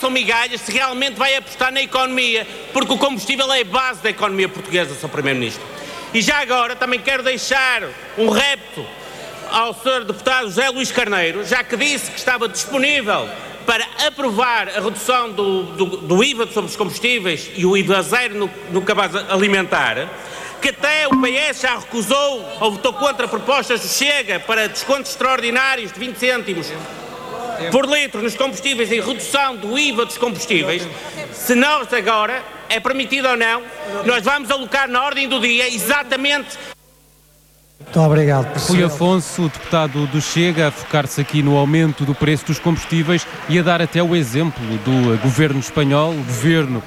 são migalhas, se realmente vai apostar na economia, porque o combustível é a base da economia portuguesa, Sr. Primeiro-Ministro. E já agora também quero deixar um repto ao Sr. Deputado José Luís Carneiro, já que disse que estava disponível para aprovar a redução do IVA sobre os combustíveis e o IVA zero no cabaz alimentar, que até o PS já recusou ou votou contra propostas do Chega para descontos extraordinários de 20 cêntimos por litro nos combustíveis e redução do IVA dos combustíveis. Se nós agora, é permitido ou não, nós vamos alocar na ordem do dia exatamente... Muito obrigado, professor. Rui Afonso, deputado do Chega, a focar-se aqui no aumento do preço dos combustíveis e a dar até o exemplo do governo espanhol, governo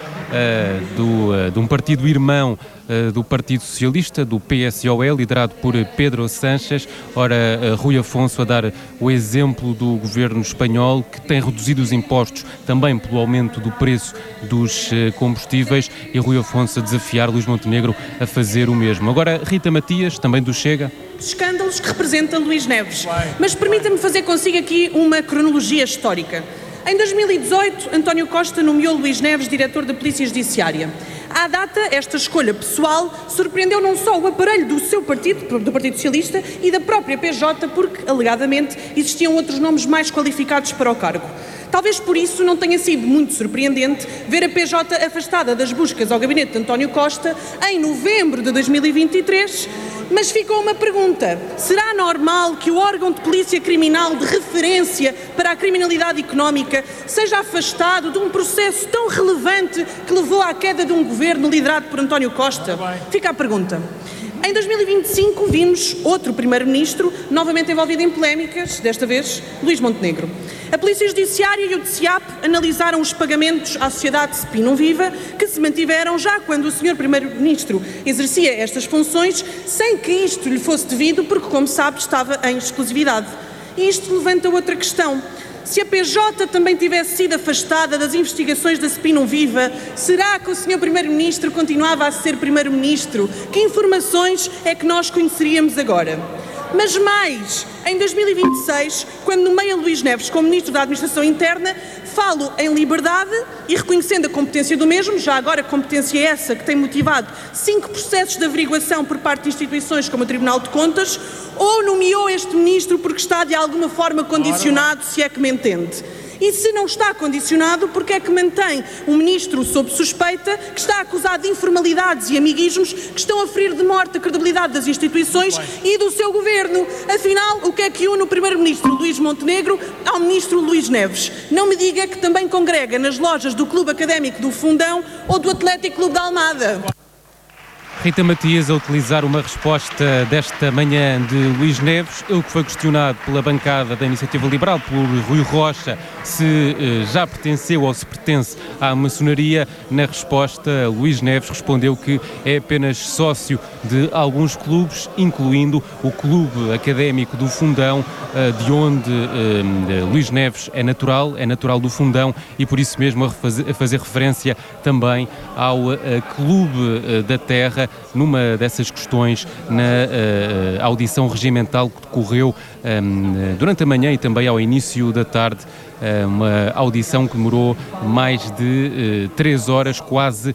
de um partido irmão do Partido Socialista, do PSOE, liderado por Pedro Sánchez. Ora, Rui Afonso a dar o exemplo do governo espanhol, que tem reduzido os impostos também pelo aumento do preço dos combustíveis, e Rui Afonso a desafiar Luís Montenegro a fazer o mesmo. Agora, Rita Matias, também do Chega. Escândalos que representa Luís Neves. Mas permita-me fazer consigo aqui uma cronologia histórica. Em 2018, António Costa nomeou Luís Neves diretor da Polícia Judiciária. À data, esta escolha pessoal surpreendeu não só o aparelho do seu partido, do Partido Socialista, e da própria PJ, porque, alegadamente, existiam outros nomes mais qualificados para o cargo. Talvez por isso não tenha sido muito surpreendente ver a PJ afastada das buscas ao gabinete de António Costa em novembro de 2023, mas ficou uma pergunta: será normal que o órgão de polícia criminal de referência para a criminalidade económica seja afastado de um processo tão relevante que levou à queda de um governo liderado por António Costa? Fica a pergunta. Em 2025 vimos outro primeiro-ministro novamente envolvido em polémicas, desta vez Luís Montenegro. A Polícia Judiciária e o DCIAP analisaram os pagamentos à sociedade Spinum Viva, que se mantiveram já quando o Sr. Primeiro-Ministro exercia estas funções, sem que isto lhe fosse devido, porque, como sabe, estava em exclusividade. E isto levanta outra questão. Se a PJ também tivesse sido afastada das investigações da Spinum Viva, será que o Sr. Primeiro-Ministro continuava a ser Primeiro-Ministro? Que informações é que nós conheceríamos agora? Mas mais, em 2026, quando nomeia Luís Neves como Ministro da Administração Interna, falo em liberdade e reconhecendo a competência do mesmo, já agora competência essa que tem motivado 5 processos de averiguação por parte de instituições como o Tribunal de Contas, ou nomeou este Ministro porque está de alguma forma condicionado, se é que me entende? E se não está condicionado, porque é que mantém um ministro sob suspeita que está acusado de informalidades e amiguismos que estão a ferir de morte a credibilidade das instituições e do seu governo? Afinal, o que é que une o primeiro-ministro Luís Montenegro ao ministro Luís Neves? Não me diga que também congrega nas lojas do Clube Académico do Fundão ou do Atlético Clube da Almada. Rita Matias a utilizar uma resposta desta manhã de Luís Neves, ele que foi questionado pela bancada da Iniciativa Liberal, por Rui Rocha, se já pertenceu ou se pertence à maçonaria. Na resposta, Luís Neves respondeu que é apenas sócio de alguns clubes, incluindo o Clube Académico do Fundão, de onde Luís Neves é natural do Fundão, e por isso mesmo a fazer referência também ao Clube da Terra, numa dessas questões na audição regimental que decorreu durante a manhã e também ao início da tarde, uma audição que demorou mais de 3 horas, quase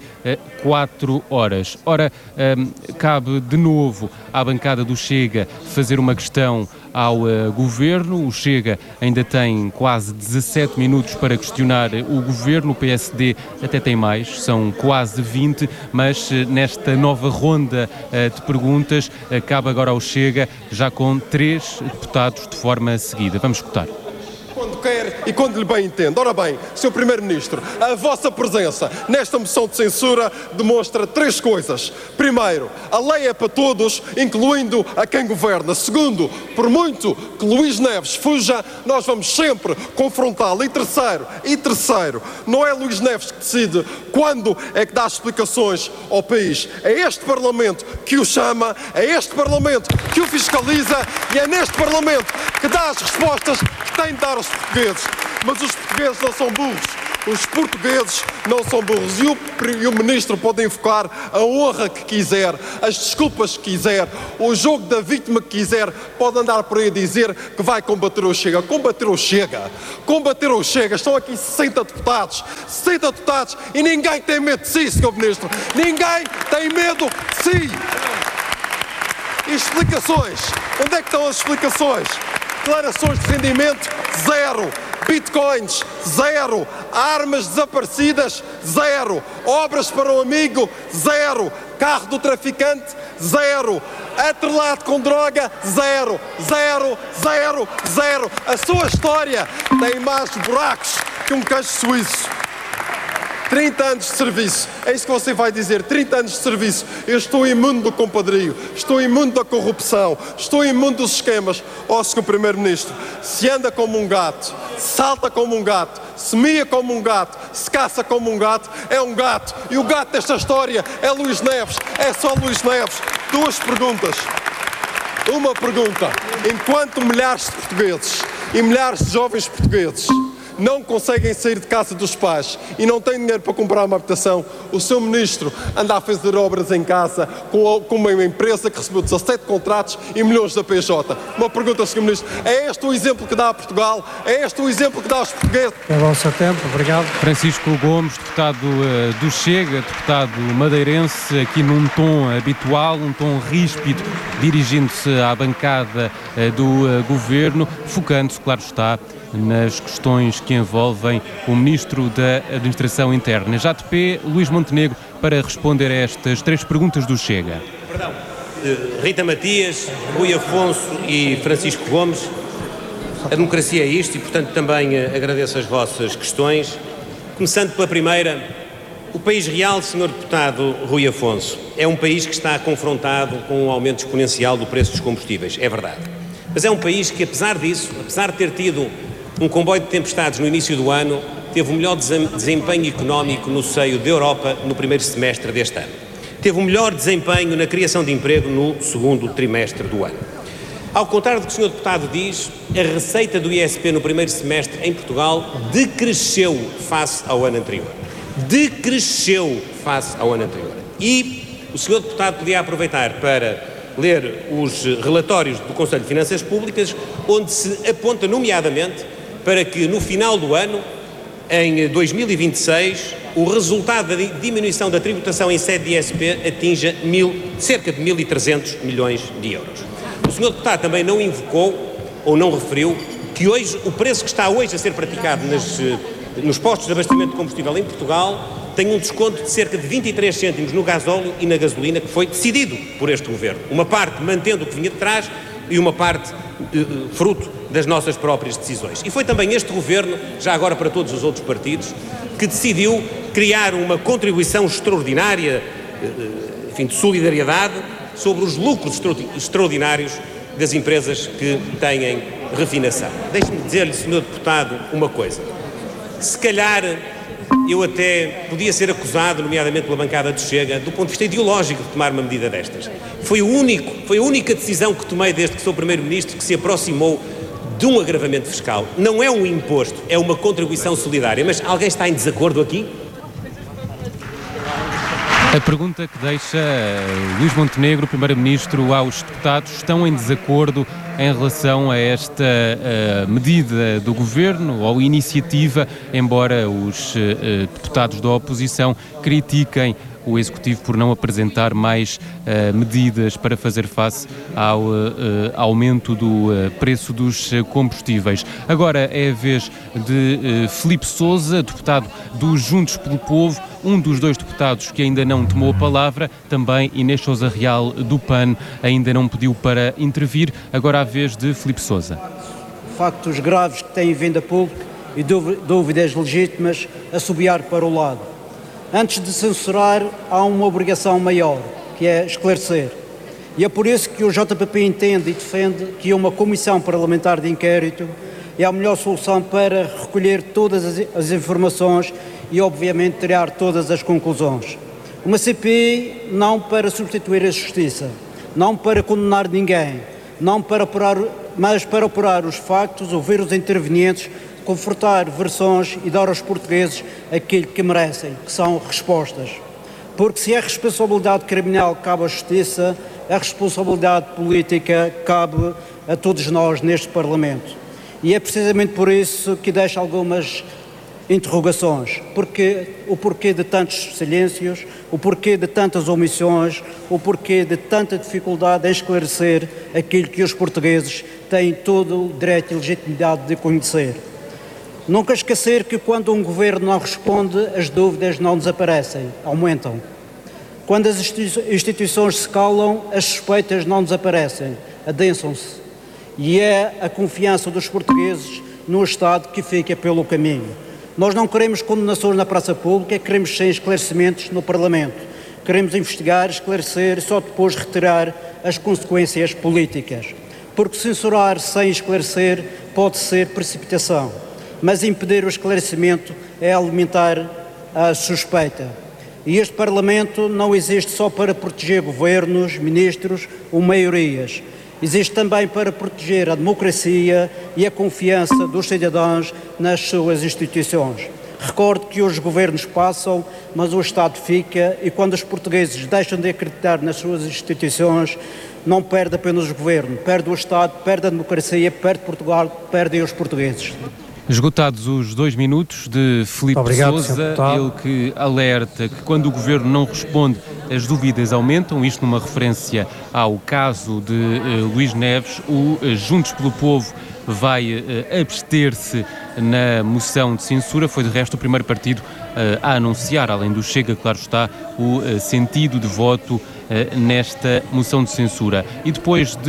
4 horas. Ora, cabe de novo à bancada do Chega fazer uma questão ao Governo. O Chega ainda tem quase 17 minutos para questionar o Governo, o PSD até tem mais, são quase 20, mas nesta nova ronda de perguntas cabe agora ao Chega, já com 3 deputados de forma seguida. Vamos escutar. Quando quer e quando lhe bem entende. Ora bem, Sr. Primeiro-Ministro, a vossa presença nesta moção de censura demonstra 3 coisas. Primeiro, a lei é para todos, incluindo a quem governa. Segundo, por muito que Luís Neves fuja, nós vamos sempre confrontá-lo. E terceiro, não é Luís Neves que decide quando é que dá explicações ao país. É este Parlamento que o chama, é este Parlamento que o fiscaliza e é neste Parlamento que dá as respostas que tem de dar aos portugueses. Mas os portugueses não são burros. Os portugueses não são burros e o ministro pode invocar a honra que quiser, as desculpas que quiser, o jogo da vítima que quiser, pode andar por aí a dizer que vai combater o Chega. Combater o Chega. Combater o Chega. Estão aqui 60 deputados e ninguém tem medo de si, Sr. Ministro. Ninguém tem medo de si. E explicações? Onde é que estão as explicações? Declarações de rendimento, zero. Bitcoins, zero. Armas desaparecidas, zero. Obras para o amigo, zero. Carro do traficante, zero. Atrelado com droga, zero. Zero, zero, zero. A sua história tem mais buracos que um queijo suíço. 30 anos de serviço, é isso que você vai dizer, 30 anos de serviço. Eu estou imune do compadrio, estou imune da corrupção, estou imune dos esquemas. Ó, Sr. Primeiro-Ministro, se anda como um gato, salta como um gato, se mia como um gato, se caça como um gato, é um gato. E o gato desta história é Luís Neves, é só Luís Neves. Duas perguntas. Uma pergunta, enquanto milhares de portugueses e milhares de jovens portugueses não conseguem sair de casa dos pais e não têm dinheiro para comprar uma habitação, o seu ministro anda a fazer obras em casa com uma empresa que recebeu 17 contratos e milhões da PJ. Uma pergunta, Sr. Ministro, é este o exemplo que dá a Portugal? É este o exemplo que dá aos portugueses? É bom o seu tempo, obrigado. Francisco Gomes, deputado do Chega, deputado madeirense, aqui num tom habitual, um tom ríspido, dirigindo-se à bancada do governo, focando-se, claro está, nas questões que envolvem o Ministro da Administração Interna. Já de pé, Luís Montenegro, para responder a estas 3 perguntas do Chega. Perdão. Rita Matias, Rui Afonso e Francisco Gomes, a democracia é isto e, portanto, também agradeço as vossas questões. Começando pela primeira, o país real, Sr. Deputado Rui Afonso, é um país que está confrontado com um aumento exponencial do preço dos combustíveis, é verdade. Mas é um país que, apesar disso, apesar de ter tido um comboio de tempestades no início do ano, teve o melhor desempenho económico no seio da Europa no primeiro semestre deste ano. Teve o melhor desempenho na criação de emprego no segundo trimestre do ano. Ao contrário do que o Sr. Deputado diz, a receita do ISP no primeiro semestre em Portugal decresceu face ao ano anterior. Decresceu face ao ano anterior. E o Sr. Deputado podia aproveitar para ler os relatórios do Conselho de Finanças Públicas, onde se aponta nomeadamente para que no final do ano, em 2026, o resultado da diminuição da tributação em sede de ISP atinja cerca de 1.300 milhões de euros. O Sr. Deputado também não invocou ou não referiu que hoje o preço que está hoje a ser praticado nos postos de abastecimento de combustível em Portugal tem um desconto de cerca de 23 cêntimos no gasóleo e na gasolina que foi decidido por este Governo. Uma parte mantendo o que vinha de trás e uma parte fruto das nossas próprias decisões. E foi também este Governo, já agora para todos os outros partidos, que decidiu criar uma contribuição extraordinária, enfim, de solidariedade sobre os lucros extraordinários das empresas que têm refinação. Deixe-me dizer-lhe, Sr. Deputado, uma coisa. Se calhar eu até podia ser acusado, nomeadamente pela bancada do Chega, do ponto de vista ideológico, de tomar uma medida destas. Foi a única decisão que tomei desde que sou Primeiro-Ministro que se aproximou de um agravamento fiscal. Não é um imposto, é uma contribuição solidária. Mas alguém está em desacordo aqui? A pergunta que deixa Luís Montenegro, Primeiro-Ministro, aos deputados: estão em desacordo em relação a esta medida do Governo ou iniciativa, embora os deputados da oposição critiquem o Executivo por não apresentar mais medidas para fazer face ao aumento do preço dos combustíveis. Agora é a vez de Filipe Sousa, deputado do Juntos pelo Povo, um dos 2 deputados que ainda não tomou a palavra. Também Inês Sousa Real, do PAN, ainda não pediu para intervir. Agora a vez de Filipe Sousa. Factos graves que têm vindo a público e dúvidas legítimas a assobiar para o lado. Antes de censurar, há uma obrigação maior, que é esclarecer. E é por isso que o JPP entende e defende que uma comissão parlamentar de inquérito é a melhor solução para recolher todas as informações e, obviamente, tirar todas as conclusões. Uma CPI não para substituir a justiça, não para condenar ninguém, mas para apurar os factos, ouvir os intervenientes, confortar versões e dar aos portugueses aquilo que merecem, que são respostas. Porque se a responsabilidade criminal cabe à Justiça, a responsabilidade política cabe a todos nós neste Parlamento. E é precisamente por isso que deixo algumas interrogações. O porquê de tantos silêncios, o porquê de tantas omissões, o porquê de tanta dificuldade em esclarecer aquilo que os portugueses têm todo o direito e legitimidade de conhecer. Nunca esquecer que quando um governo não responde, as dúvidas não desaparecem, aumentam. Quando as instituições se calam, as suspeitas não desaparecem, adensam-se. E é a confiança dos portugueses no Estado que fica pelo caminho. Nós não queremos condenações na praça pública, queremos sem esclarecimentos no Parlamento. Queremos investigar, esclarecer e só depois retirar as consequências políticas. Porque censurar sem esclarecer pode ser precipitação, mas impedir o esclarecimento é alimentar a suspeita. E este Parlamento não existe só para proteger governos, ministros ou maiorias. Existe também para proteger a democracia e a confiança dos cidadãos nas suas instituições. Recordo que os governos passam, mas o Estado fica, e quando os portugueses deixam de acreditar nas suas instituições, não perde apenas o governo, perde o Estado, perde a democracia, perde Portugal, perdem os portugueses. Esgotados os 2 minutos de Filipe Sousa, ele que alerta que quando o Governo não responde, as dúvidas aumentam, isto numa referência ao caso de Luís Neves. O Juntos pelo Povo vai abster-se na moção de censura, foi de resto o primeiro partido a anunciar, além do Chega, claro está, o sentido de voto nesta moção de censura. E depois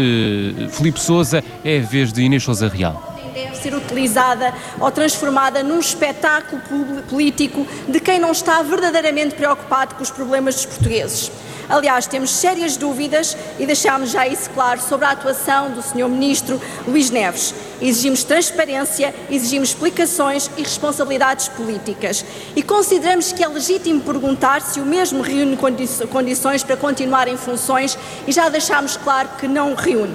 de Filipe Sousa é a vez de Inês Sousa Real. Deve ser utilizada ou transformada num espetáculo político de quem não está verdadeiramente preocupado com os problemas dos portugueses. Aliás, temos sérias dúvidas, e deixámos já isso claro, sobre a atuação do Sr. Ministro Luís Neves. Exigimos transparência, exigimos explicações e responsabilidades políticas. E consideramos que é legítimo perguntar se o mesmo reúne condições para continuar em funções, e já deixámos claro que não reúne.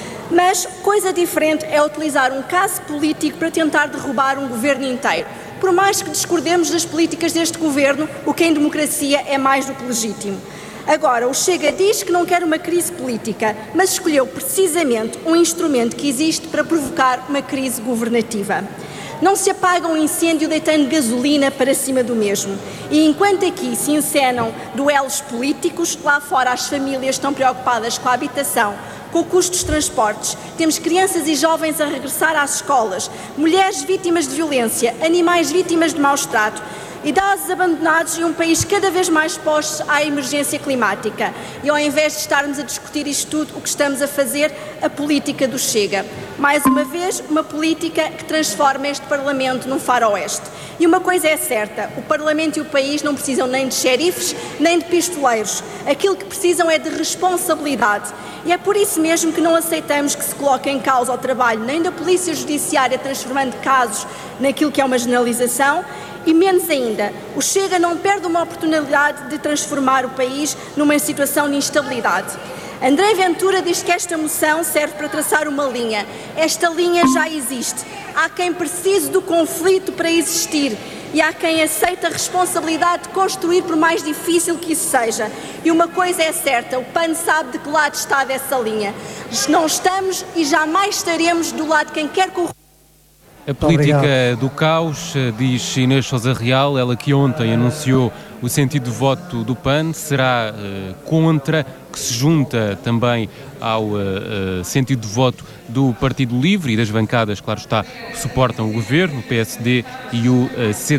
Mas coisa diferente é utilizar um caso político para tentar derrubar um governo inteiro. Por mais que discordemos das políticas deste governo, o que em democracia é mais do que legítimo. Agora, o Chega diz que não quer uma crise política, mas escolheu precisamente um instrumento que existe para provocar uma crise governativa. Não se apaga um incêndio deitando gasolina para cima do mesmo. E enquanto aqui se encenam duelos políticos, lá fora as famílias estão preocupadas com a habitação, com o custo dos transportes. Temos crianças e jovens a regressar às escolas, mulheres vítimas de violência, animais vítimas de maus trato, idosos abandonados e um país cada vez mais exposto à emergência climática. E ao invés de estarmos a discutir isto tudo, o que estamos a fazer? A política do Chega. Mais uma vez, uma política que transforma este Parlamento num faroeste. E uma coisa é certa, o Parlamento e o país não precisam nem de xerifes, nem de pistoleiros. Aquilo que precisam é de responsabilidade. E é por isso mesmo que não aceitamos que se coloque em causa o trabalho nem da Polícia Judiciária, transformando casos naquilo que é uma generalização, e menos ainda, o Chega não perde uma oportunidade de transformar o país numa situação de instabilidade. André Ventura diz que esta moção serve para traçar uma linha. Esta linha já existe. Há quem precise do conflito para existir e há quem aceita a responsabilidade de construir, por mais difícil que isso seja. E uma coisa é certa, o PAN sabe de que lado está dessa linha. Não estamos e jamais estaremos do lado de quem quer corrupção. A política do caos, diz Inês Sousa Real, ela que ontem anunciou o sentido de voto do PAN, será contra, que se junta também ao sentido de voto do Partido Livre e das bancadas, claro está, que suportam o governo, o PSD e o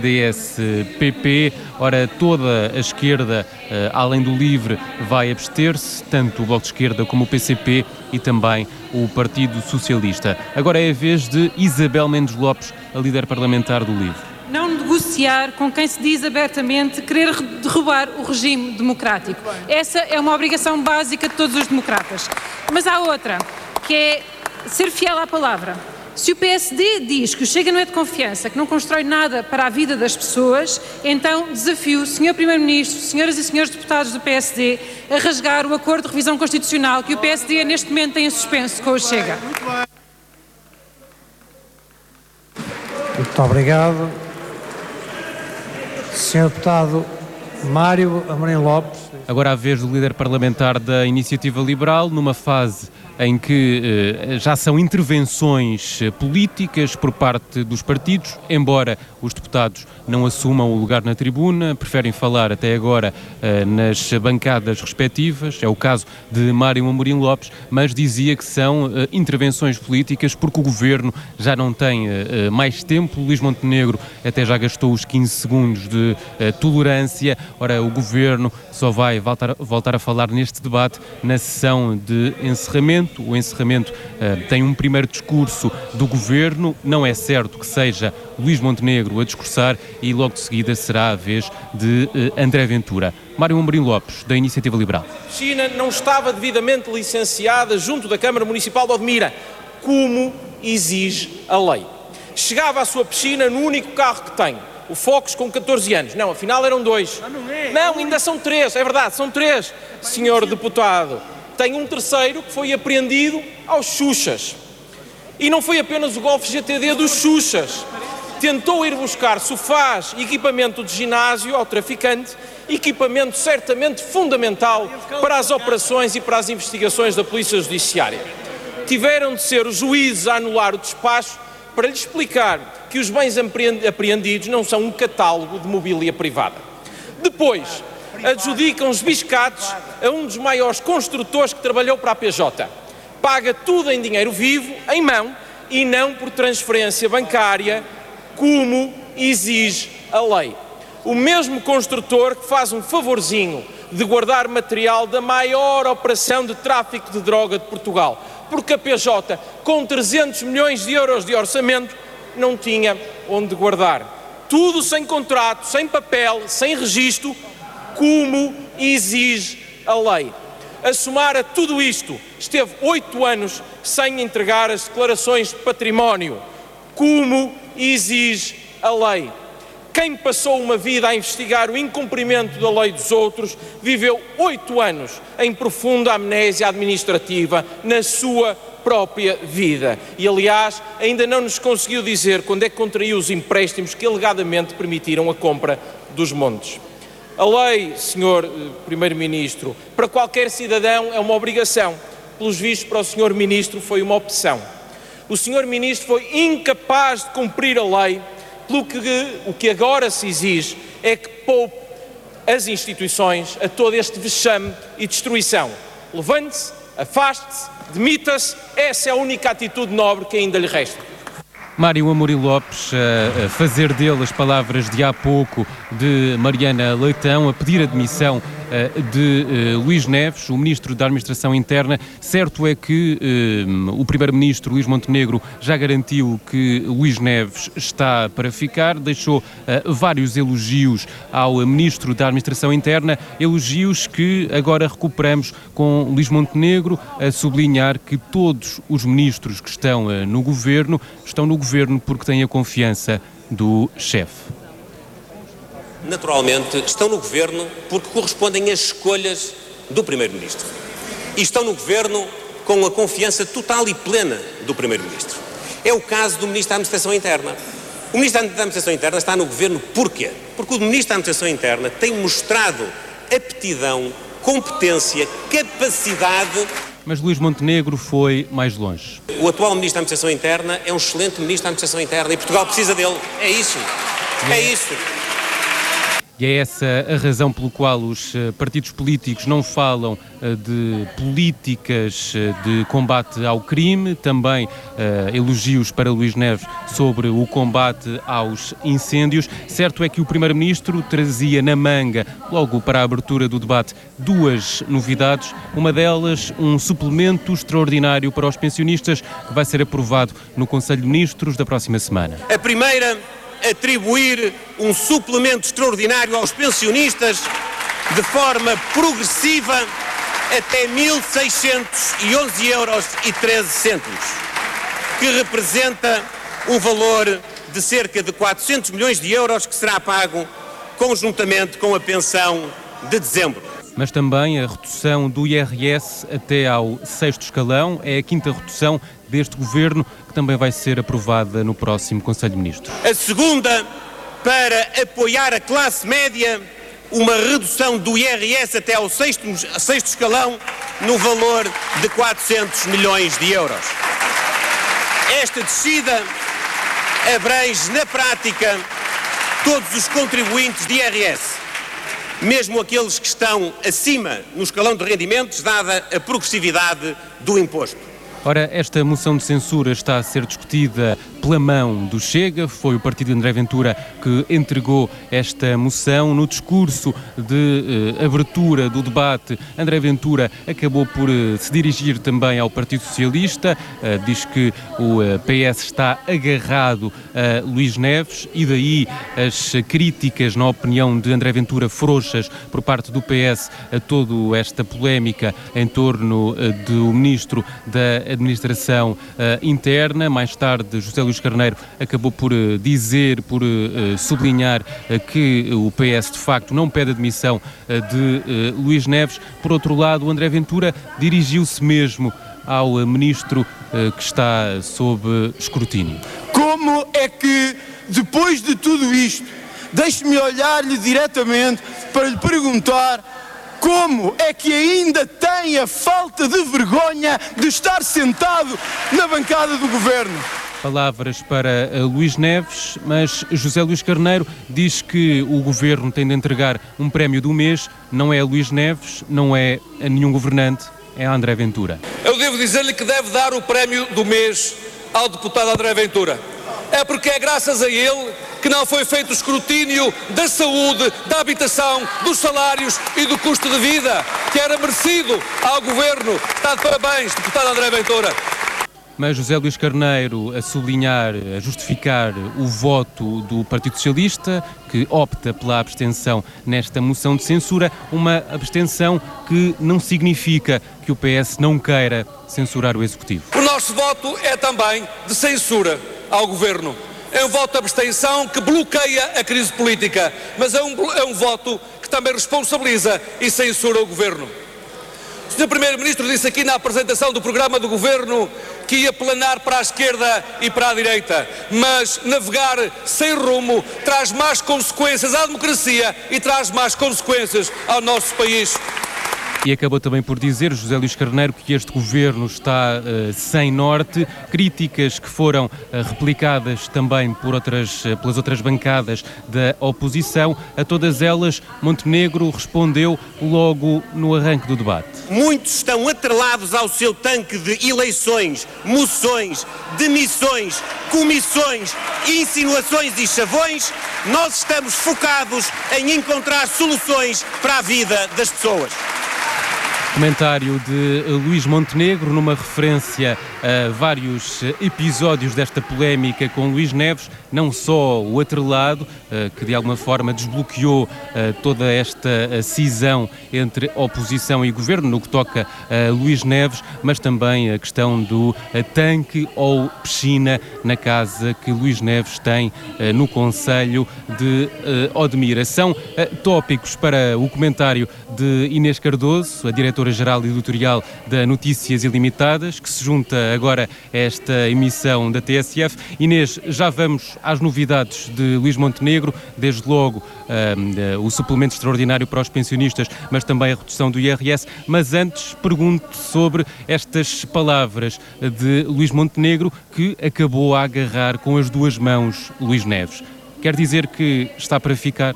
CDS-PP. Ora, toda a esquerda, além do Livre, vai abster-se, tanto o Bloco de Esquerda como o PCP e também o Partido Socialista. Agora é a vez de Isabel Mendes Lopes, a líder parlamentar do Livre. Não negociar com quem se diz abertamente querer derrubar o regime democrático. Essa é uma obrigação básica de todos os democratas. Mas há outra, que é ser fiel à palavra. Se o PSD diz que o Chega não é de confiança, que não constrói nada para a vida das pessoas, então desafio o Sr. Primeiro-Ministro, senhoras e senhores deputados do PSD, a rasgar o acordo de revisão constitucional que o PSD neste momento tem em suspenso com o Chega. Muito obrigado. Senhor Deputado Mário Amorim Lopes. Agora a vez do líder parlamentar da Iniciativa Liberal, numa fase em que já são intervenções políticas por parte dos partidos, embora os deputados não assumam o lugar na tribuna, preferem falar até agora nas bancadas respectivas, é o caso de Mário Amorim Lopes, mas dizia que são intervenções políticas porque o Governo já não tem mais tempo. Luís Montenegro até já gastou os 15 segundos de tolerância. Ora, o Governo só vai voltar a falar neste debate na sessão de encerramento. O encerramento tem um primeiro discurso do Governo, não é certo que seja Luís Montenegro a discursar, e logo de seguida será a vez de André Ventura. Mário Amorim Lopes, da Iniciativa Liberal. China não estava devidamente licenciada junto da Câmara Municipal de Odmira, como exige a lei. Chegava à sua piscina no único carro que tem, o Focus, com 14 anos. Não, afinal eram 2. Não, ainda são 3, é verdade, são 3, senhor deputado. Tem um terceiro que foi apreendido aos Xuxas. E não foi apenas o Golf GTD dos Xuxas. Tentou ir buscar sofás e equipamento de ginásio ao traficante, equipamento certamente fundamental para as operações e para as investigações da Polícia Judiciária. Tiveram de ser os juízes a anular o despacho para lhe explicar que os bens apreendidos não são um catálogo de mobília privada. Depois, adjudicam os biscates a um dos maiores construtores que trabalhou para a PJ. Paga tudo em dinheiro vivo, em mão, e não por transferência bancária, como exige a lei. O mesmo construtor que faz um favorzinho de guardar material da maior operação de tráfico de droga de Portugal, porque a PJ, com 300 milhões de euros de orçamento, não tinha onde guardar. Tudo sem contrato, sem papel, sem registro, como exige a lei. A somar a tudo isto, esteve 8 anos sem entregar as declarações de património, como exige a lei. Quem passou uma vida a investigar o incumprimento da lei dos outros, viveu 8 anos em profunda amnésia administrativa na sua própria vida. E, aliás, ainda não nos conseguiu dizer quando é que contraiu os empréstimos que alegadamente permitiram a compra dos montes. A lei, Sr. Primeiro-Ministro, para qualquer cidadão é uma obrigação. Pelos vistos, para o Sr. Ministro foi uma opção. O Sr. Ministro foi incapaz de cumprir a lei, pelo que o que agora se exige é que poupe as instituições a todo este vexame e destruição. Levante-se, afaste-se, demita-se, essa é a única atitude nobre que ainda lhe resta. Mário Amorim Lopes a fazer dele as palavras de há pouco de Mariana Leitão, a pedir a demissão de Luís Neves, o Ministro da Administração Interna. Certo é que o Primeiro-Ministro Luís Montenegro já garantiu que Luís Neves está para ficar, deixou vários elogios ao Ministro da Administração Interna, elogios que agora recuperamos com Luís Montenegro a sublinhar que todos os ministros que estão no Governo porque têm a confiança do chefe. Naturalmente, estão no Governo porque correspondem às escolhas do Primeiro-Ministro. E estão no Governo com a confiança total e plena do Primeiro-Ministro. É o caso do Ministro da Administração Interna. O Ministro da Administração Interna está no Governo porquê? Porque o Ministro da Administração Interna tem mostrado aptidão, competência, capacidade. Mas Luís Montenegro foi mais longe. O atual Ministro da Administração Interna é um excelente Ministro da Administração Interna e Portugal precisa dele. É isso. É isso. E é essa a razão pelo qual os partidos políticos não falam de políticas de combate ao crime, também elogios para Luís Neves sobre o combate aos incêndios. Certo é que o Primeiro-Ministro trazia na manga, logo para a abertura do debate, 2 novidades. Uma delas, um suplemento extraordinário para os pensionistas, que vai ser aprovado no Conselho de Ministros da próxima semana. A primeira, atribuir um suplemento extraordinário aos pensionistas de forma progressiva até 1.611,13 €, que representa um valor de cerca de 400 milhões de euros que será pago conjuntamente com a pensão de dezembro. Mas também a redução do IRS até ao 6º escalão, é a 5ª redução deste Governo, que também vai ser aprovada no próximo Conselho de Ministros. A segunda, para apoiar a classe média, uma redução do IRS até ao sexto escalão no valor de 400 milhões de euros. Esta descida abrange, na prática, todos os contribuintes de IRS, mesmo aqueles que estão acima no escalão de rendimentos, dada a progressividade do imposto. Ora, esta moção de censura está a ser discutida pela mão do Chega. Foi o partido de André Ventura que entregou esta moção. No discurso de abertura do debate, André Ventura acabou por se dirigir também ao Partido Socialista. Diz que o PS está agarrado a Luís Neves e daí as críticas, na opinião de André Ventura, frouxas por parte do PS a toda esta polémica em torno do Ministro da Administração Interna. Mais tarde, José Luís Carneiro acabou por dizer, por sublinhar que o PS de facto não pede admissão de Luís Neves. Por outro lado, o André Ventura dirigiu-se mesmo ao Ministro que está sob escrutínio. Como é que, depois de tudo isto, deixe-me olhar-lhe diretamente para lhe perguntar: como é que ainda tem a falta de vergonha de estar sentado na bancada do Governo? Palavras para Luís Neves, mas José Luís Carneiro diz que o Governo tem de entregar um prémio do mês, não é a Luís Neves, não é a nenhum governante, é a André Ventura. Eu devo dizer-lhe que deve dar o prémio do mês ao deputado André Ventura. É porque é graças a ele que não foi feito o escrutínio da saúde, da habitação, dos salários e do custo de vida, que era merecido ao Governo. Está de parabéns, deputado André Ventura. Mas José Luís Carneiro a sublinhar, a justificar o voto do Partido Socialista, que opta pela abstenção nesta moção de censura, uma abstenção que não significa que o PS não queira censurar o Executivo. O nosso voto é também de censura ao Governo. É um voto de abstenção que bloqueia a crise política, mas é um voto que também responsabiliza e censura o Governo. O Sr. Primeiro-Ministro disse aqui na apresentação do programa do Governo que ia planar para a esquerda e para a direita, mas navegar sem rumo traz más consequências à democracia e traz más consequências ao nosso país. E acabou também por dizer, José Luís Carneiro, que este Governo está sem norte. Críticas que foram replicadas também pelas outras bancadas da oposição. A todas elas, Montenegro respondeu logo no arranque do debate. Muitos estão atrelados ao seu tanque de eleições, moções, demissões, comissões, insinuações e chavões. Nós estamos focados em encontrar soluções para a vida das pessoas. Comentário de Luís Montenegro, numa referência a vários episódios desta polémica com Luís Neves, não só o atrelado, que de alguma forma desbloqueou toda esta cisão entre oposição e governo, no que toca a Luís Neves, mas também a questão do tanque ou piscina na casa que Luís Neves tem no concelho de Odmira. São tópicos para o comentário de Inês Cardoso, a diretora-geral editorial da Notícias Ilimitadas, que se junta agora a esta emissão da TSF. Inês, já vamos às novidades de Luís Montenegro, desde logo o suplemento extraordinário para os pensionistas, mas também a redução do IRS. Mas antes pergunto sobre estas palavras de Luís Montenegro, que acabou a agarrar com as duas mãos Luís Neves. Quer dizer que está para ficar?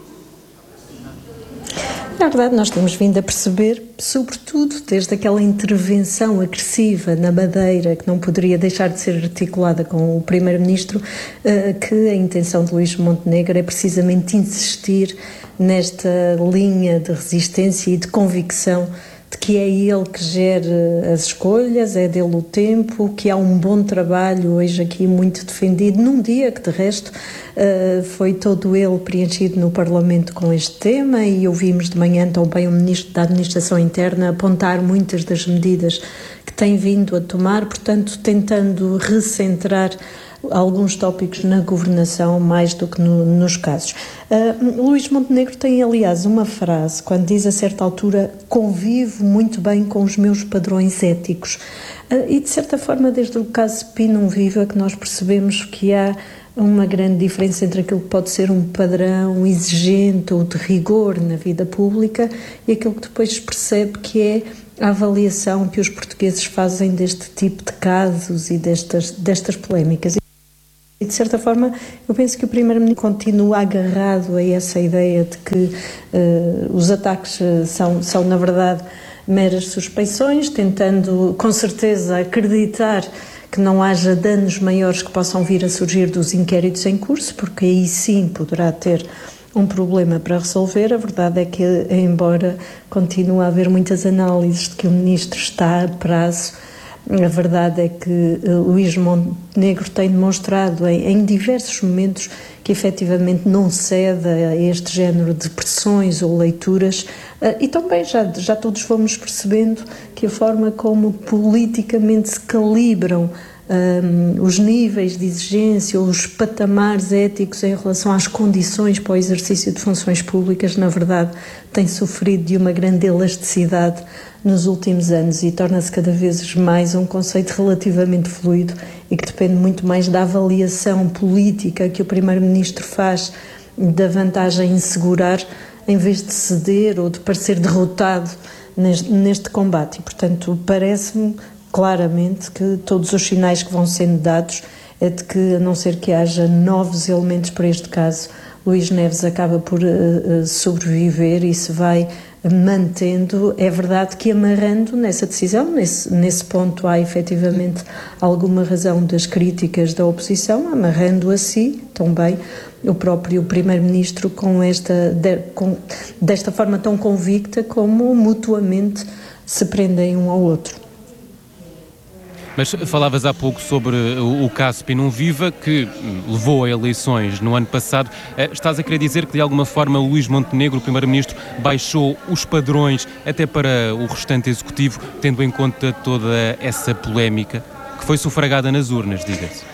Na verdade, nós temos vindo a perceber, sobretudo desde aquela intervenção agressiva na Madeira, que não poderia deixar de ser articulada com o Primeiro-Ministro, que a intenção de Luís Montenegro é precisamente insistir nesta linha de resistência e de convicção de que é ele que gera as escolhas, é dele o tempo, que há um bom trabalho hoje aqui muito defendido, num dia que de resto foi todo ele preenchido no Parlamento com este tema, e ouvimos de manhã também o Ministro da Administração Interna apontar muitas das medidas que tem vindo a tomar, portanto tentando recentrar alguns tópicos na governação mais do que nos casos. Luís Montenegro tem, aliás, uma frase, quando diz a certa altura: convivo muito bem com os meus padrões éticos. E, de certa forma, desde o caso Pinum Viva, que nós percebemos que há uma grande diferença entre aquilo que pode ser um padrão exigente ou de rigor na vida pública e aquilo que depois se percebe que é a avaliação que os portugueses fazem deste tipo de casos e destas polémicas. E, de certa forma, eu penso que o Primeiro-Ministro continua agarrado a essa ideia de que os ataques são, na verdade, meras suspeições, tentando, com certeza, acreditar que não haja danos maiores que possam vir a surgir dos inquéritos em curso, porque aí sim poderá ter um problema para resolver. A verdade é que, embora continue a haver muitas análises de que o Ministro está a prazo, a verdade é que Luís Montenegro tem demonstrado em diversos momentos que efetivamente não cede a este género de pressões ou leituras, e também já todos fomos percebendo que a forma como politicamente se calibram os níveis de exigência ou os patamares éticos em relação às condições para o exercício de funções públicas, na verdade, tem sofrido de uma grande elasticidade nos últimos anos e torna-se cada vez mais um conceito relativamente fluido e que depende muito mais da avaliação política que o Primeiro-Ministro faz da vantagem em segurar, em vez de ceder ou de parecer derrotado neste combate. E, portanto, parece-me claramente que todos os sinais que vão sendo dados é de que, a não ser que haja novos elementos para este caso, Luís Neves acaba por sobreviver e se vai mantendo. É verdade que amarrando nessa decisão, nesse ponto há efetivamente alguma razão das críticas da oposição, amarrando a si também o próprio Primeiro-Ministro desta forma tão convicta como mutuamente se prendem um ao outro. Mas falavas há pouco sobre o caso Pinum Viva, que levou a eleições no ano passado. Estás a querer dizer que, de alguma forma, Luís Montenegro, o Primeiro-Ministro, baixou os padrões até para o restante Executivo, tendo em conta toda essa polémica que foi sufragada nas urnas, diga-se?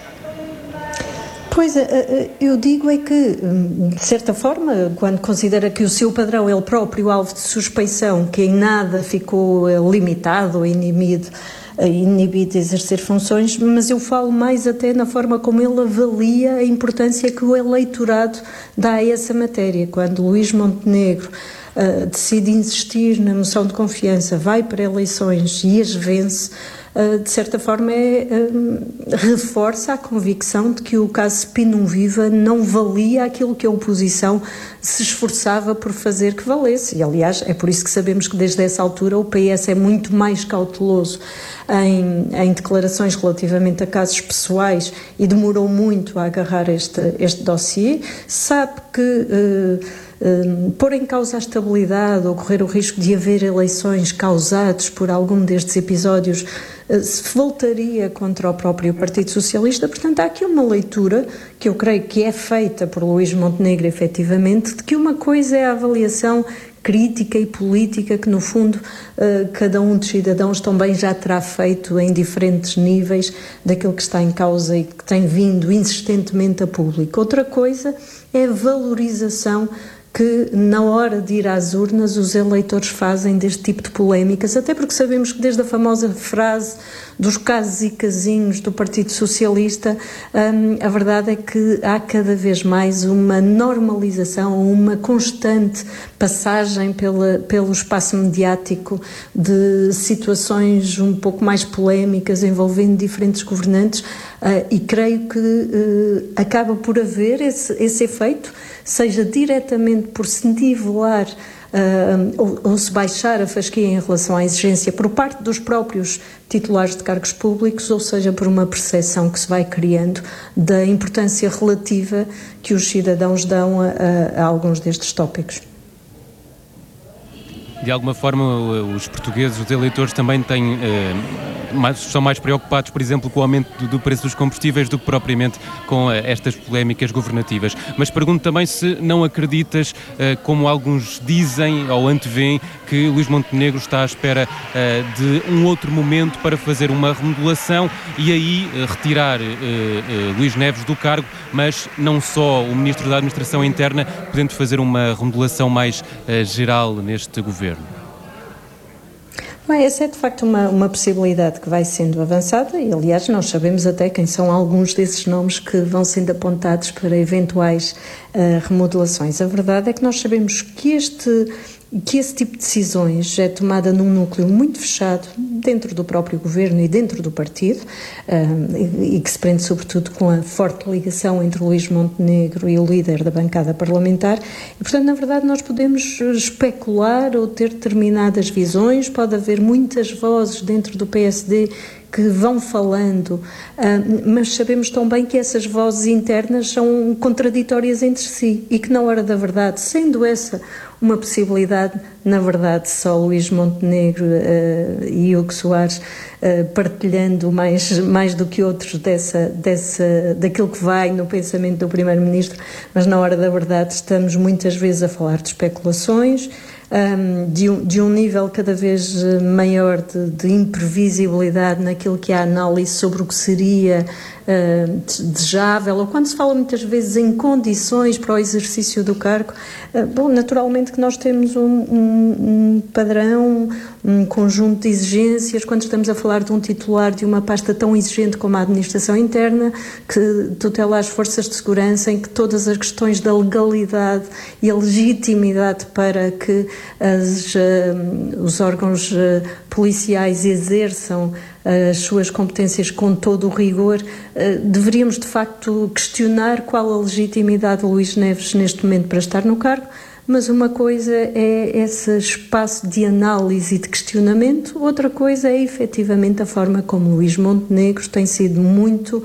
Pois, eu digo é que, de certa forma, quando considera que o seu padrão é o próprio alvo de suspeição, que em nada ficou limitado ou inibido de exercer funções, mas eu falo mais até na forma como ele avalia a importância que o eleitorado dá a essa matéria. Quando Luís Montenegro decide insistir na moção de confiança, vai para eleições e as vence, de certa forma reforça a convicção de que o caso Pinum Viva não valia aquilo que a oposição se esforçava por fazer que valesse. E, aliás, é por isso que sabemos que desde essa altura o PS é muito mais cauteloso em declarações relativamente a casos pessoais e demorou muito a agarrar este dossiê. Sabe que pôr em causa a estabilidade ou correr o risco de haver eleições causados por algum destes episódios se voltaria contra o próprio Partido Socialista. Portanto, há aqui uma leitura que eu creio que é feita por Luís Montenegro, efetivamente, de que uma coisa é a avaliação crítica e política que, no fundo, cada um dos cidadãos também já terá feito em diferentes níveis daquilo que está em causa e que tem vindo insistentemente a público. Outra coisa é a valorização que, na hora de ir às urnas, os eleitores fazem deste tipo de polémicas, até porque sabemos que desde a famosa frase dos casos e casinhos do Partido Socialista, a verdade é que há cada vez mais uma normalização, uma constante passagem pelo espaço mediático de situações um pouco mais polémicas envolvendo diferentes governantes, e creio que acaba por haver esse efeito, seja diretamente por se nivelar ou se baixar a fasquia em relação à exigência por parte dos próprios titulares de cargos públicos, ou seja, por uma percepção que se vai criando da importância relativa que os cidadãos dão a alguns destes tópicos. De alguma forma, os portugueses, os eleitores também são mais preocupados, por exemplo, com o aumento do preço dos combustíveis do que propriamente com estas polémicas governativas. Mas pergunto também se não acreditas, como alguns dizem ou antevêem, que Luís Montenegro está à espera de um outro momento para fazer uma remodelação e aí retirar Luís Neves do cargo, mas não só o Ministro da Administração Interna, podendo fazer uma remodelação mais geral neste governo. Bem, essa é de facto uma possibilidade que vai sendo avançada e, aliás, nós sabemos até quem são alguns desses nomes que vão sendo apontados para eventuais remodelações. A verdade é que nós sabemos que esse tipo de decisões é tomada num núcleo muito fechado dentro do próprio governo e dentro do partido e que se prende sobretudo com a forte ligação entre Luís Montenegro e o líder da bancada parlamentar e, portanto, na verdade nós podemos especular ou ter determinadas visões, pode haver muitas vozes dentro do PSD que vão falando, mas sabemos tão bem que essas vozes internas são contraditórias entre si e que na hora da verdade, sendo essa uma possibilidade, na verdade só Luís Montenegro e Hugo Soares partilhando mais do que outros daquilo que vai no pensamento do Primeiro-Ministro, mas na hora da verdade estamos muitas vezes a falar de especulações, de um nível cada vez maior de imprevisibilidade naquilo que é a análise sobre o que seria desejável, ou quando se fala muitas vezes em condições para o exercício do cargo, naturalmente que nós temos um padrão, um conjunto de exigências, quando estamos a falar de um titular de uma pasta tão exigente como a administração interna, que tutela as forças de segurança, em que todas as questões da legalidade e a legitimidade para que os órgãos policiais exerçam as suas competências com todo o rigor, deveríamos de facto questionar qual a legitimidade de Luís Neves neste momento para estar no cargo, mas uma coisa é esse espaço de análise e de questionamento, outra coisa é efetivamente a forma como Luís Montenegro tem sido muito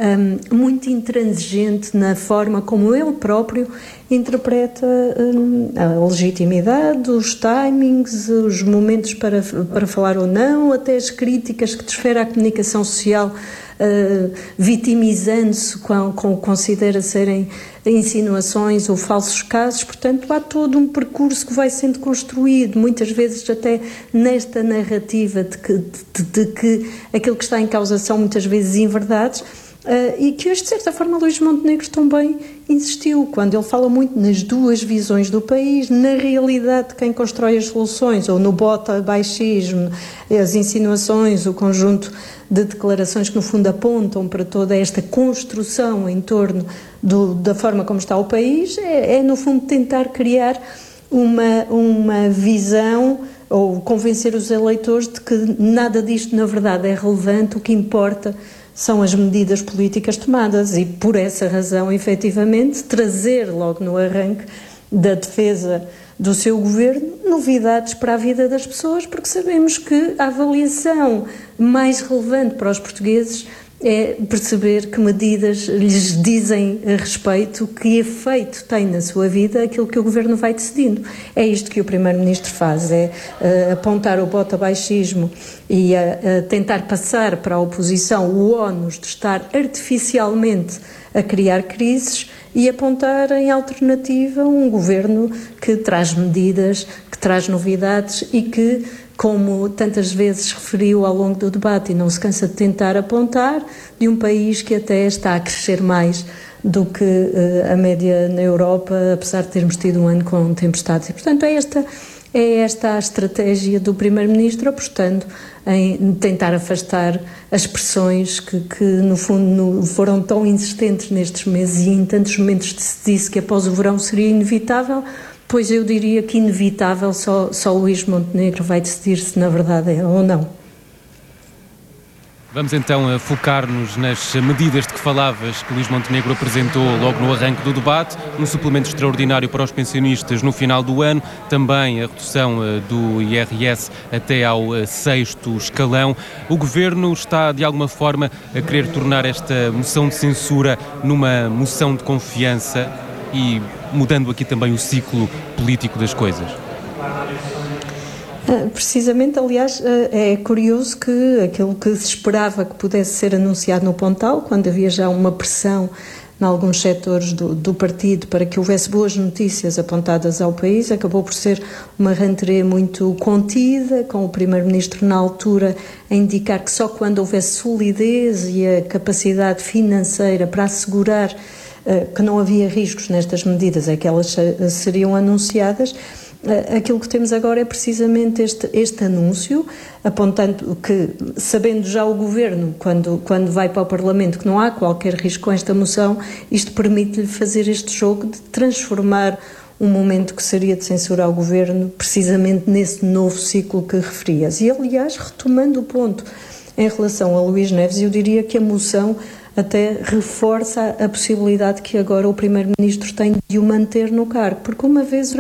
intransigente na forma como ele próprio interpreta a legitimidade, os timings, os momentos para falar ou não, até as críticas que desfere à comunicação social, vitimizando-se com considera serem insinuações ou falsos casos. Portanto, há todo um percurso que vai sendo construído, muitas vezes até nesta narrativa de que aquilo que está em causa são muitas vezes inverdades, e que hoje, de certa forma, Luís Montenegro também insistiu, quando ele fala muito nas duas visões do país, na realidade de quem constrói as soluções, ou no bota-baixismo, as insinuações, o conjunto de declarações que no fundo apontam para toda esta construção em torno da forma como está o país, é no fundo tentar criar uma visão ou convencer os eleitores de que nada disto na verdade é relevante, o que importa são as medidas políticas tomadas e, por essa razão, efetivamente, trazer logo no arranque da defesa do seu governo novidades para a vida das pessoas, porque sabemos que a avaliação mais relevante para os portugueses é perceber que medidas lhes dizem a respeito, que efeito tem na sua vida aquilo que o Governo vai decidindo. É isto que o Primeiro-Ministro faz, é apontar o bota-baixismo e tentar passar para a oposição o ónus de estar artificialmente a criar crises e apontar em alternativa um Governo que traz medidas, que traz novidades e que, como tantas vezes referiu ao longo do debate e não se cansa de tentar apontar, de um país que até está a crescer mais do que a média na Europa, apesar de termos tido um ano com tempestades. E, portanto, é esta a estratégia do Primeiro-Ministro, apostando em tentar afastar as pressões que no fundo, foram tão insistentes nestes meses e em tantos momentos se disse que após o verão seria inevitável. Pois eu diria que inevitável, só Luís Montenegro vai decidir se na verdade é ou não. Vamos então focar-nos nas medidas de que falavas que Luís Montenegro apresentou logo no arranque do debate, um suplemento extraordinário para os pensionistas no final do ano, também a redução do IRS até ao 6º escalão. O Governo está de alguma forma a querer tornar esta moção de censura numa moção de confiança e mudando aqui também o ciclo político das coisas? Precisamente, aliás, é curioso que aquilo que se esperava que pudesse ser anunciado no Pontal, quando havia já uma pressão em alguns setores do partido para que houvesse boas notícias apontadas ao país, acabou por ser uma rentrée muito contida, com o Primeiro-Ministro na altura a indicar que só quando houvesse solidez e a capacidade financeira para assegurar que não havia riscos nestas medidas é que elas seriam anunciadas. Aquilo que temos agora é precisamente este anúncio, apontando que, sabendo já o Governo, quando vai para o Parlamento, que não há qualquer risco com esta moção, isto permite-lhe fazer este jogo de transformar um momento que seria de censura ao Governo, precisamente nesse novo ciclo que referias. E, aliás, retomando o ponto em relação a Luís Neves, eu diria que a moção até reforça a possibilidade que agora o Primeiro-Ministro tem de o manter no cargo, porque uma vez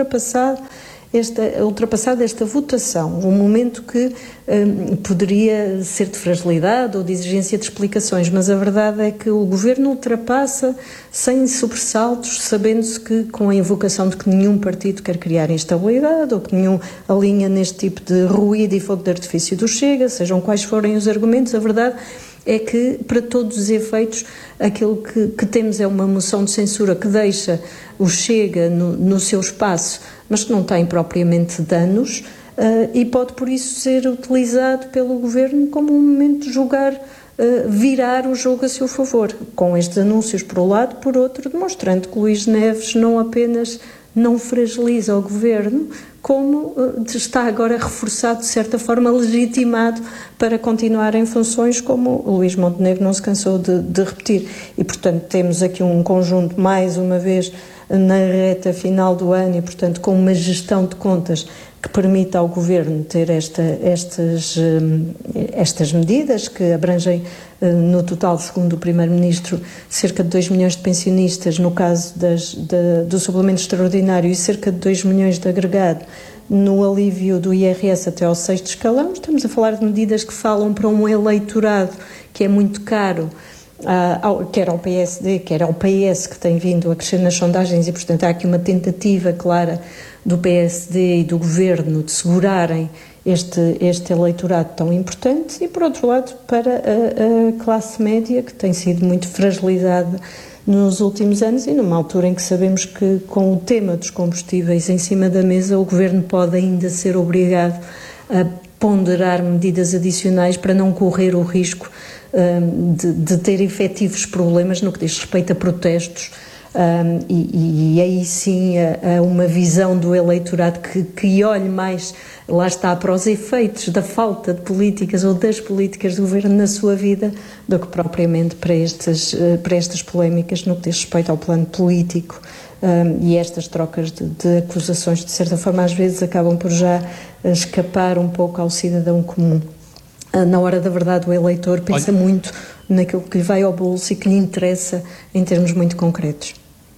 ultrapassada esta votação, um momento que poderia ser de fragilidade ou de exigência de explicações, mas a verdade é que o Governo ultrapassa sem sobressaltos, sabendo-se que com a invocação de que nenhum partido quer criar instabilidade ou que nenhum alinha neste tipo de ruído e fogo de artifício do Chega, sejam quais forem os argumentos, a verdade é que, para todos os efeitos, aquilo que temos é uma moção de censura que deixa o Chega no seu espaço, mas que não tem propriamente danos, e pode, por isso, ser utilizado pelo Governo como um momento de virar o jogo a seu favor, com estes anúncios por um lado, por outro, demonstrando que Luís Neves não apenas não fragiliza o Governo, como está agora reforçado, de certa forma, legitimado para continuar em funções, como o Luís Montenegro não se cansou de repetir. E, portanto, temos aqui um conjunto, mais uma vez, na reta final do ano e, portanto, com uma gestão de contas que permita ao Governo ter estas medidas que abrangem, no total, segundo o Primeiro-Ministro, cerca de 2 milhões de pensionistas, no caso do suplemento extraordinário, e cerca de 2 milhões de agregado no alívio do IRS até ao 6º escalão. Estamos a falar de medidas que falam para um eleitorado que é muito caro, quer ao PSD, quer ao PS, que tem vindo a crescer nas sondagens, e, portanto, há aqui uma tentativa clara do PSD e do Governo de segurarem este eleitorado tão importante, e, por outro lado, para a classe média, que tem sido muito fragilizada nos últimos anos, e numa altura em que sabemos que, com o tema dos combustíveis em cima da mesa, o Governo pode ainda ser obrigado a ponderar medidas adicionais para não correr o risco de ter efetivos problemas no que diz respeito a protestos, e aí sim a uma visão do eleitorado que olhe mais, lá está, para os efeitos da falta de políticas ou das políticas do Governo na sua vida, do que propriamente para estas polémicas no que diz respeito ao plano político, e estas trocas de acusações, de certa forma, às vezes acabam por já escapar um pouco ao cidadão comum. Na hora da verdade, o eleitor pensa muito naquilo que lhe vai ao bolso e que lhe interessa em termos muito concretos.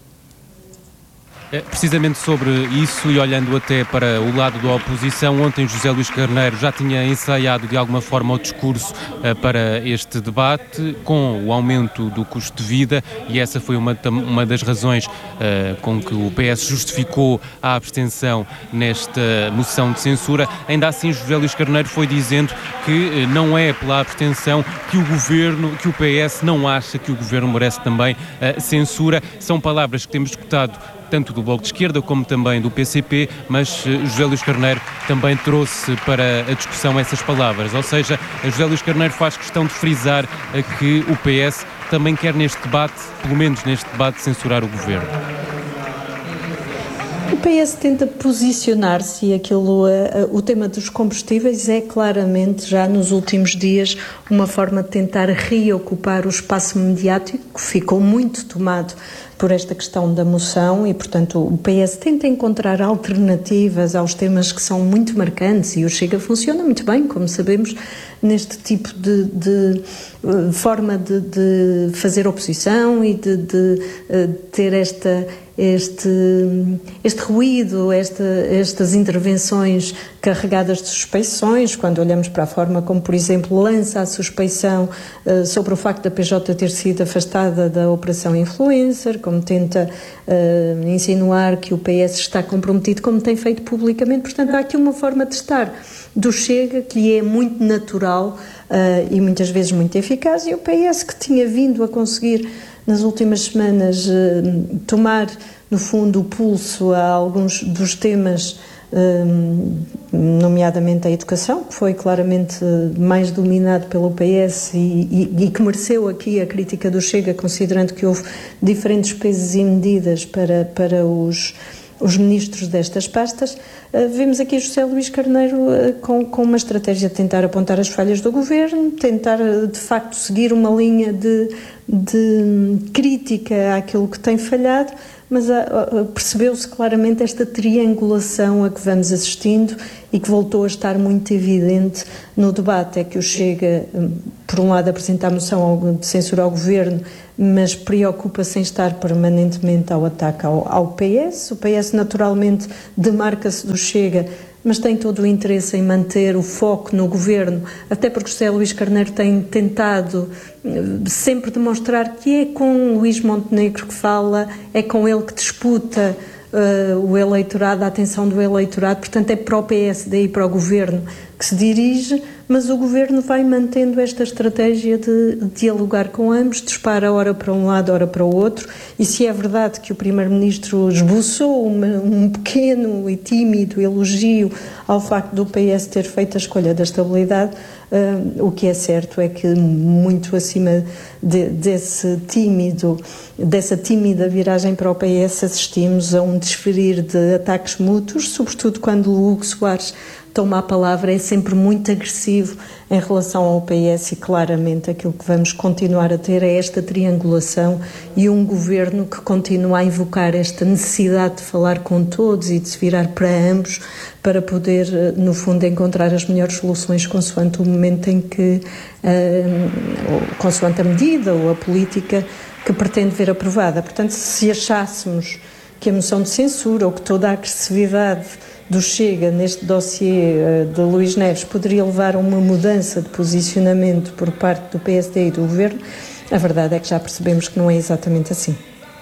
Precisamente sobre isso, e olhando até para o lado da oposição, ontem José Luís Carneiro já tinha ensaiado de alguma forma o discurso para este debate, com o aumento do custo de vida, e essa foi uma das razões com que o PS justificou a abstenção nesta moção de censura. Ainda assim, José Luís Carneiro foi dizendo que não é pela abstenção que o PS não acha que o Governo merece também censura. São palavras que temos escutado tanto do Bloco de Esquerda como também do PCP, mas José Luís Carneiro também trouxe para a discussão essas palavras. Ou seja, José Luís Carneiro faz questão de frisar que o PS também quer neste debate, pelo menos neste debate, censurar o Governo. O PS tenta posicionar-se, e o tema dos combustíveis é claramente, já nos últimos dias, uma forma de tentar reocupar o espaço mediático que ficou muito tomado por esta questão da moção, e, portanto, o PS tenta encontrar alternativas aos temas que são muito marcantes, e o Chega funciona muito bem, como sabemos, neste tipo de forma de fazer oposição e de ter este ruído, estas intervenções carregadas de suspeições, quando olhamos para a forma como, por exemplo, lança a suspeição sobre o facto da PJ ter sido afastada da Operação Influencer, como como tenta insinuar que o PS está comprometido, como tem feito publicamente. Portanto, há aqui uma forma de estar do Chega que lhe é muito natural e muitas vezes muito eficaz, e o PS, que tinha vindo a conseguir nas últimas semanas tomar, no fundo, o pulso a alguns dos temas, nomeadamente a educação, que foi claramente mais dominado pelo PS e que mereceu aqui a crítica do Chega, considerando que houve diferentes pesos e medidas para os ministros destas pastas. Vemos aqui José Luís Carneiro com uma estratégia de tentar apontar as falhas do governo, tentar de facto seguir uma linha de crítica àquilo que tem falhado, mas percebeu-se claramente esta triangulação a que vamos assistindo e que voltou a estar muito evidente no debate. É que o Chega, por um lado, apresenta a moção de censura ao governo, mas preocupa-se em estar permanentemente ao ataque ao PS. O PS naturalmente demarca-se do Chega, mas tem todo o interesse em manter o foco no governo, até porque José Luís Carneiro tem tentado sempre demonstrar que é com Luís Montenegro que fala, é com ele que disputa o eleitorado, a atenção do eleitorado, portanto é para o PSD e para o governo que se dirige, mas o governo vai mantendo esta estratégia de dialogar com ambos, dispara ora para um lado, ora para o outro, e se é verdade que o Primeiro-Ministro esboçou um pequeno e tímido elogio ao facto do PS ter feito a escolha da estabilidade, o que é certo é que muito acima dessa tímida viragem para o PS assistimos a um desferir de ataques mútuos, sobretudo quando o Hugo Soares toma a palavra, é sempre muito agressivo em relação ao PS, e claramente aquilo que vamos continuar a ter é esta triangulação e um governo que continua a invocar esta necessidade de falar com todos e de se virar para ambos para poder, no fundo, encontrar as melhores soluções consoante o momento em que, consoante a medida ou a política que pretende ver aprovada. Portanto, se achássemos que a moção de censura ou que toda a agressividade do Chega neste dossiê de Luís Neves poderia levar a uma mudança de posicionamento por parte do PSD e do Governo, a verdade é que já percebemos que não é exatamente assim.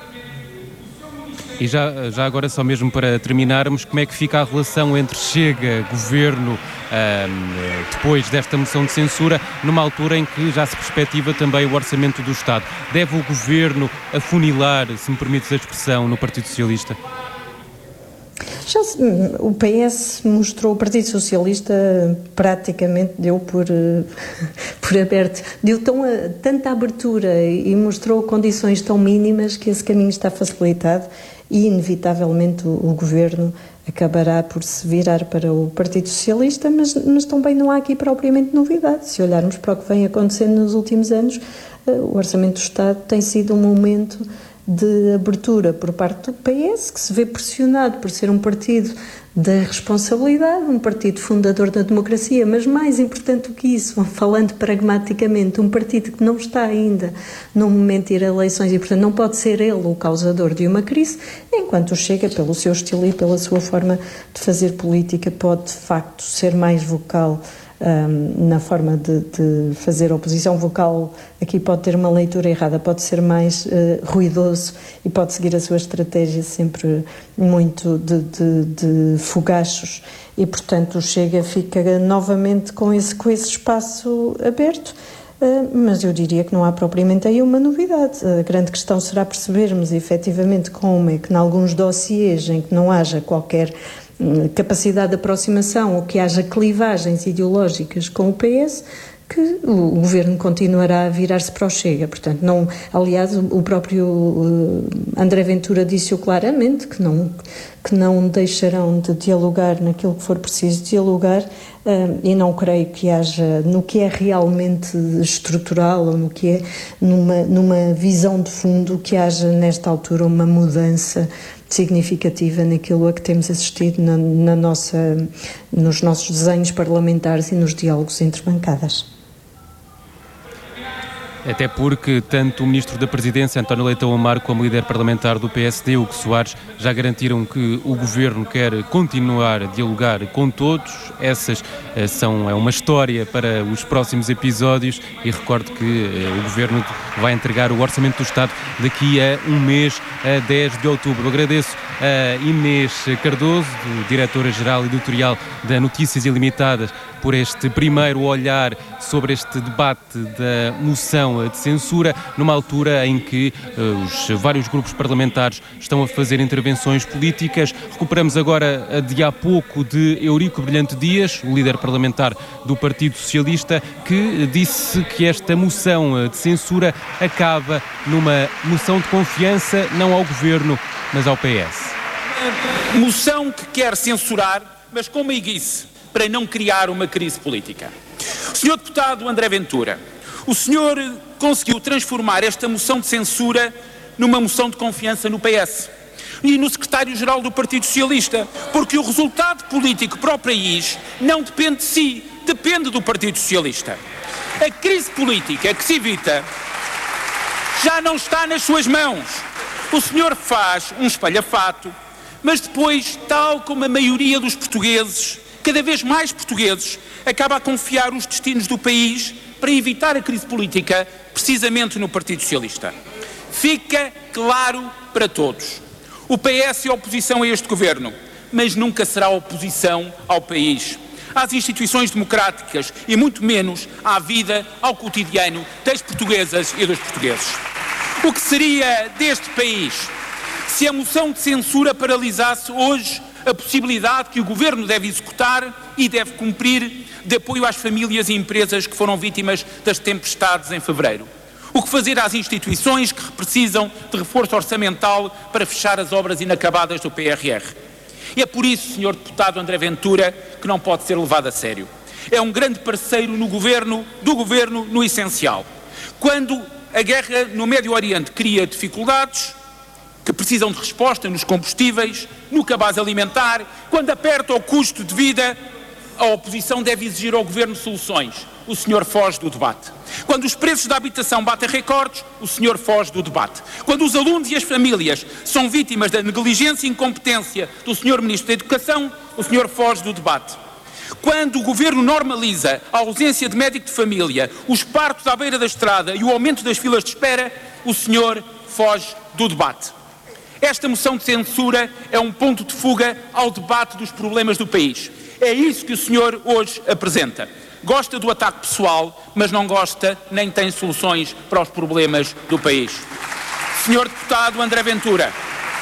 E já agora, só mesmo para terminarmos, como é que fica a relação entre Chega, Governo, depois desta moção de censura, numa altura em que já se perspectiva também o orçamento do Estado? Deve o Governo afunilar, se me permites a expressão, no Partido Socialista? O PS mostrou, o Partido Socialista praticamente deu por aberto, deu tanta abertura e mostrou condições tão mínimas que esse caminho está facilitado e inevitavelmente o Governo acabará por se virar para o Partido Socialista, mas também não há aqui propriamente novidade. Se olharmos para o que vem acontecendo nos últimos anos, o Orçamento do Estado tem sido um momento de abertura por parte do PS, que se vê pressionado por ser um partido da responsabilidade, um partido fundador da democracia, mas mais importante do que isso, falando pragmaticamente, um partido que não está ainda no momento de ir a eleições e, portanto, não pode ser ele o causador de uma crise, enquanto o Chega, pelo seu estilo e pela sua forma de fazer política, pode, de facto, ser mais vocal na forma de fazer oposição. Vocal aqui pode ter uma leitura errada, pode ser mais ruidoso e pode seguir a sua estratégia sempre muito de fogachos e, portanto, o Chega fica novamente com esse espaço aberto. Mas eu diria que não há propriamente aí uma novidade. A grande questão será percebermos efetivamente como é que, em alguns dossiês em que não haja qualquer capacidade de aproximação ou que haja clivagens ideológicas com o PS, que o Governo continuará a virar-se para o Chega. Portanto, não, aliás, o próprio André Ventura disse-o claramente, que não deixarão de dialogar naquilo que for preciso dialogar, e não creio que haja, no que é realmente estrutural ou no que é numa visão de fundo, que haja nesta altura uma mudança significativa naquilo a que temos assistido nos nossos desenhos parlamentares e nos diálogos entre bancadas. Até porque tanto o Ministro da Presidência, António Leitão Amaro, como o líder parlamentar do PSD, Hugo Soares, já garantiram que o Governo quer continuar a dialogar com todos. Essas é uma história para os próximos episódios e recordo que o Governo vai entregar o Orçamento do Estado daqui a um mês, a 10 de outubro. Agradeço a Inês Cardoso, diretora-geral editorial da Notícias Ilimitadas, por este primeiro olhar sobre este debate da moção de censura, numa altura em que os vários grupos parlamentares estão a fazer intervenções políticas. Recuperamos agora de há pouco de Eurico Brilhante Dias, o líder parlamentar do Partido Socialista, que disse que esta moção de censura acaba numa moção de confiança não ao Governo, mas ao PS. Moção que quer censurar, mas com meiguice, para não criar uma crise política. Senhor Deputado André Ventura, o senhor conseguiu transformar esta moção de censura numa moção de confiança no PS e no secretário-geral do Partido Socialista, porque o resultado político para o país não depende de si, depende do Partido Socialista. A crise política que se evita já não está nas suas mãos. O senhor faz um espalhafato, mas depois, tal como a maioria dos portugueses, cada vez mais portugueses, acaba a confiar os destinos do país para evitar a crise política, precisamente no Partido Socialista. Fica claro para todos. O PS é oposição a este governo, mas nunca será oposição ao país, às instituições democráticas e muito menos à vida, ao cotidiano das portuguesas e dos portugueses. O que seria deste país se a moção de censura paralisasse hoje a possibilidade que o Governo deve executar e deve cumprir de apoio às famílias e empresas que foram vítimas das tempestades em fevereiro? O que fazer às instituições que precisam de reforço orçamental para fechar as obras inacabadas do PRR? E é por isso, Sr. Deputado André Ventura, que não pode ser levado a sério. É um grande parceiro do Governo no essencial. Quando a guerra no Médio Oriente cria dificuldades que precisam de resposta nos combustíveis, no cabaz alimentar, quando aperta o custo de vida, a oposição deve exigir ao Governo soluções. O senhor foge do debate. Quando os preços da habitação batem recordes, o senhor foge do debate. Quando os alunos e as famílias são vítimas da negligência e incompetência do senhor Ministro da Educação, o senhor foge do debate. Quando o Governo normaliza a ausência de médico de família, os partos à beira da estrada e o aumento das filas de espera, o senhor foge do debate. Esta moção de censura é um ponto de fuga ao debate dos problemas do país. É isso que o senhor hoje apresenta. Gosta do ataque pessoal, mas não gosta nem tem soluções para os problemas do país. Senhor Deputado André Ventura,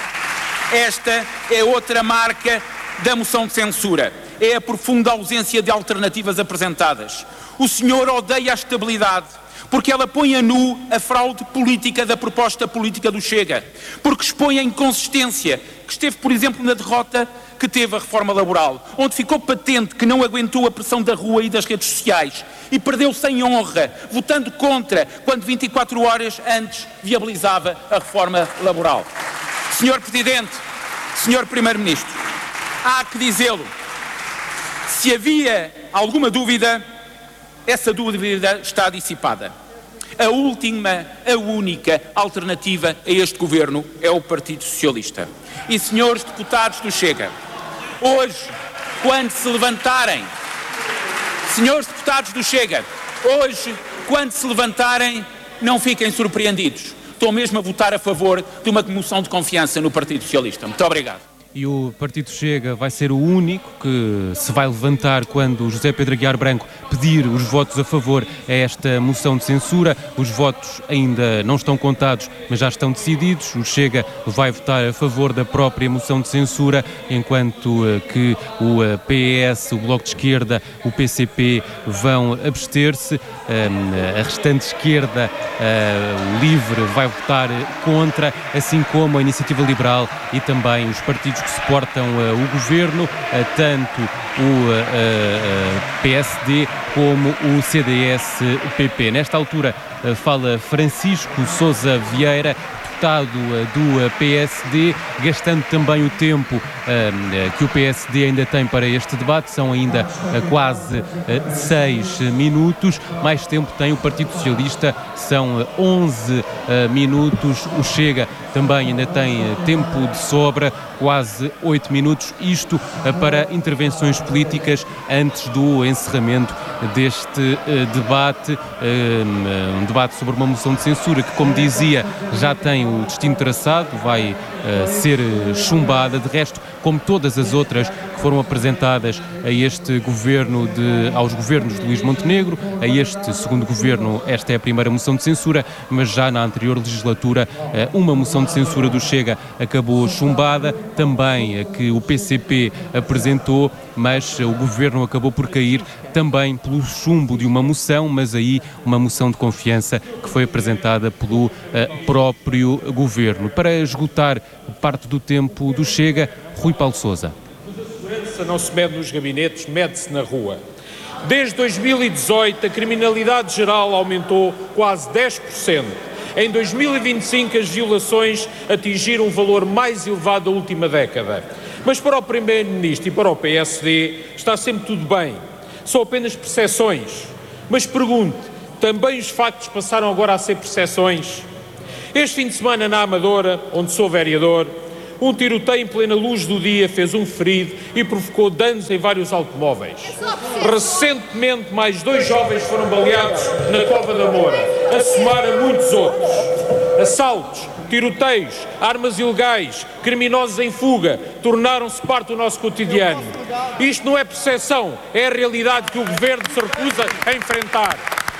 esta é outra marca da moção de censura. É a profunda ausência de alternativas apresentadas. O senhor odeia a estabilidade, porque ela põe a nu a fraude política da proposta política do Chega, porque expõe a inconsistência que esteve, por exemplo, na derrota que teve a reforma laboral, onde ficou patente que não aguentou a pressão da rua e das redes sociais e perdeu sem honra, votando contra, quando 24 horas antes viabilizava a reforma laboral. Senhor Presidente, Senhor Primeiro-Ministro, há que dizê-lo, se havia alguma dúvida, essa dúvida está dissipada. A única alternativa a este Governo é o Partido Socialista. E, senhores deputados do Chega, hoje, quando se levantarem, não fiquem surpreendidos. Estou mesmo a votar a favor de uma moção de confiança no Partido Socialista. Muito obrigado. E o Partido Chega vai ser o único que se vai levantar quando o José Pedro Aguiar Branco pedir os votos a favor a esta moção de censura. Os votos ainda não estão contados, mas já estão decididos. O Chega vai votar a favor da própria moção de censura, enquanto que o PS, o Bloco de Esquerda, o PCP vão abster-se. A restante esquerda, o Livre, vai votar contra, assim como a Iniciativa Liberal e também os partidos que suportam o Governo, tanto o PSD como o CDS-PP. Nesta altura fala Francisco Sousa Vieira, deputado do PSD, gastando também o tempo que o PSD ainda tem para este debate. São ainda quase 6 minutos. Mais tempo tem o Partido Socialista, são 11 minutos. O Chega também ainda tem tempo de sobra, quase 8 minutos. Isto para intervenções políticas antes do encerramento deste debate. Um debate sobre uma moção de censura que, como dizia, já tem o destino traçado, vai ser chumbada. De resto, como todas as outras que foram apresentadas a este governo aos governos de Luís Montenegro, a este segundo governo, esta é a primeira moção de censura, mas já na anterior legislatura uma moção de censura do Chega acabou chumbada, também a que o PCP apresentou, mas o governo acabou por cair também pelo chumbo de uma moção, mas aí uma moção de confiança que foi apresentada pelo próprio governo. Para esgotar parte do tempo do Chega, Rui Paulo Sousa. A segurança não se mede nos gabinetes, mede-se na rua. Desde 2018, a criminalidade geral aumentou quase 10%. Em 2025, as violações atingiram um valor mais elevado da última década. Mas para o Primeiro-Ministro e para o PSD está sempre tudo bem. São apenas percepções. Mas pergunto, também os factos passaram agora a ser percepções? Este fim de semana na Amadora, onde sou vereador, um tiroteio em plena luz do dia fez um ferido e provocou danos em vários automóveis. Recentemente, mais 2 jovens foram baleados na Cova da Moura, a somar a muitos outros. Assaltos, tiroteios, armas ilegais, criminosos em fuga, tornaram-se parte do nosso cotidiano. Isto não é percepção, é a realidade que o Governo se recusa a enfrentar.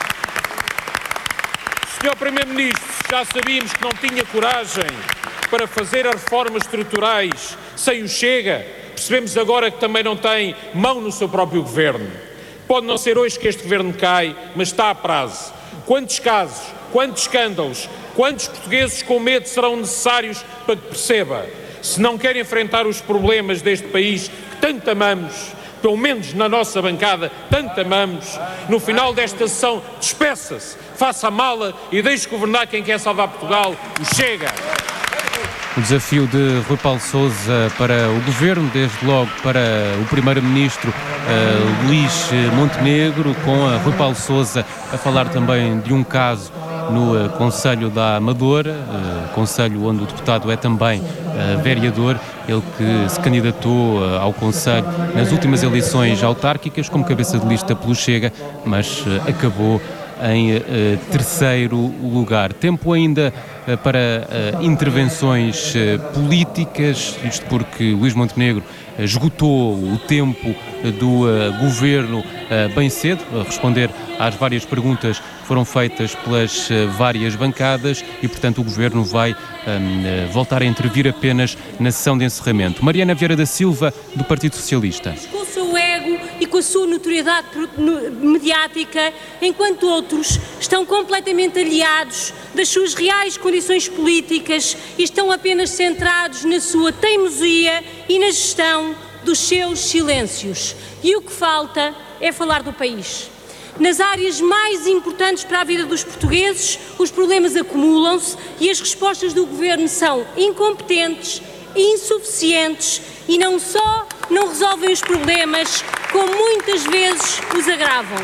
Sr. Primeiro-Ministro, já sabíamos que não tinha coragem para fazer as reformas estruturais sem o Chega. Percebemos agora que também não tem mão no seu próprio Governo. Pode não ser hoje que este Governo cai, mas está a prazo. Quantos casos, quantos escândalos, quantos portugueses com medo serão necessários para que perceba? Se não quer enfrentar os problemas deste país que tanto amamos, pelo menos na nossa bancada, tanto amamos, no final desta sessão, despeça-se, faça a mala e deixe governar quem quer salvar Portugal, o Chega. O desafio de Rui Paulo Sousa para o Governo, desde logo para o Primeiro-Ministro Luís Montenegro, com a Rui Paulo Sousa a falar também de um caso no Conselho da Amadora, conselho onde o deputado é também vereador, ele que se candidatou ao Conselho nas últimas eleições autárquicas como cabeça de lista pelo Chega, mas acabou em terceiro lugar. Tempo ainda para intervenções políticas, isto porque Luís Montenegro esgotou o tempo do governo bem cedo, a responder às várias perguntas que foram feitas pelas várias bancadas e, portanto, o governo vai voltar a intervir apenas na sessão de encerramento. Mariana Vieira da Silva, do Partido Socialista. Com o seu ego e com a sua notoriedade mediática, enquanto outros estão completamente aliados das suas reais condições políticas e estão apenas centrados na sua teimosia e na gestão dos seus silêncios. E o que falta é falar do país. Nas áreas mais importantes para a vida dos portugueses, os problemas acumulam-se e as respostas do Governo são incompetentes, insuficientes e não só não resolvem os problemas, como muitas vezes os agravam.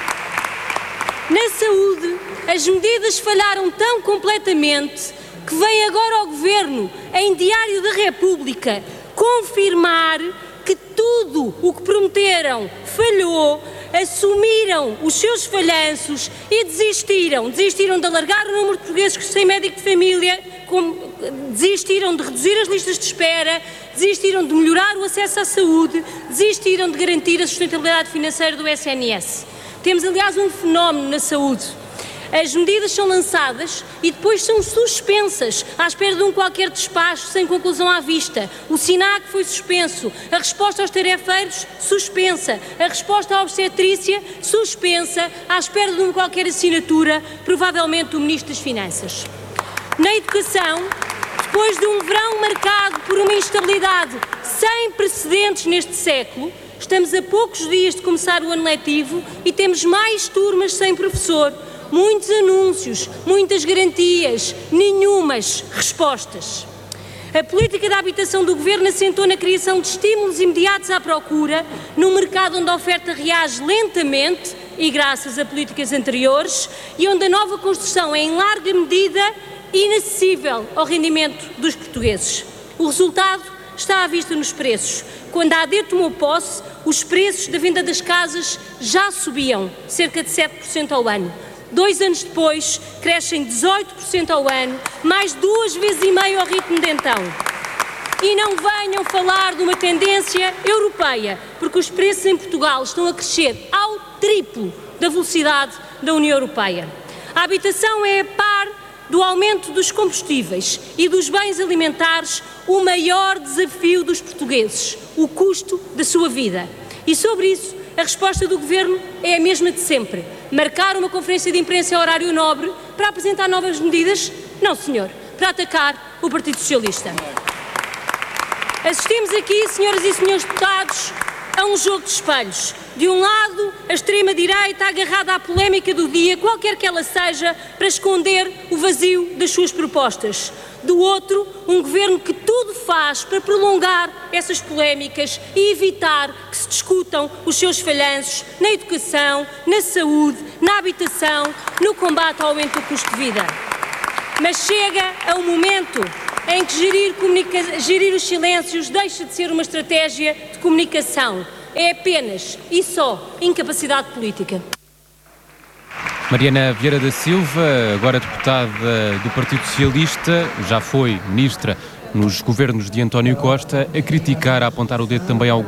Na saúde, as medidas falharam tão completamente que vem agora ao Governo, em Diário da República, confirmar que tudo o que prometeram falhou, assumiram os seus falhanços e desistiram de alargar o número de portugueses sem médico de família, desistiram de reduzir as listas de espera, desistiram de melhorar o acesso à saúde, desistiram de garantir a sustentabilidade financeira do SNS. Temos, aliás, um fenómeno na saúde. As medidas são lançadas e depois são suspensas à espera de um qualquer despacho sem conclusão à vista. O SINAC foi suspenso, a resposta aos tarefeiros suspensa, a resposta à obstetrícia suspensa, à espera de uma qualquer assinatura, provavelmente do Ministro das Finanças. Na educação, depois de um verão marcado por uma instabilidade sem precedentes neste século, estamos a poucos dias de começar o ano letivo e temos mais turmas sem professor. muitos anúncios, muitas garantias, nenhumas respostas. A política da habitação do Governo assentou na criação de estímulos imediatos à procura, num mercado onde a oferta reage lentamente e graças a políticas anteriores, e onde a nova construção é em larga medida inacessível ao rendimento dos portugueses. O resultado está à vista nos preços. Quando a AD tomou posse, os preços da venda das casas já subiam cerca de 7% ao ano. 2 anos depois, crescem 18% ao ano, mais 2,5 vezes ao ritmo de então. E não venham falar de uma tendência europeia, porque os preços em Portugal estão a crescer ao triplo da velocidade da União Europeia. A habitação é, a par do aumento dos combustíveis e dos bens alimentares, o maior desafio dos portugueses, o custo da sua vida. E sobre isso, a resposta do Governo é a mesma de sempre. Marcar uma conferência de imprensa em horário nobre para apresentar novas medidas? Não, senhor. Para atacar o Partido Socialista. Assistimos aqui, senhoras e senhores deputados, a um jogo de espelhos. De um lado, a extrema-direita agarrada à polémica do dia, qualquer que ela seja, para esconder o vazio das suas propostas. Do outro, um governo que tudo faz para prolongar essas polémicas e evitar que se discutam os seus falhanços na educação, na saúde, na habitação, no combate ao aumento do custo de vida. Mas chega a um momento em que gerir os silêncios deixa de ser uma estratégia de comunicação. É apenas e só incapacidade política. Mariana Vieira da Silva, agora deputada do Partido Socialista, já foi ministra nos governos de António Costa, a criticar, a apontar o dedo também ao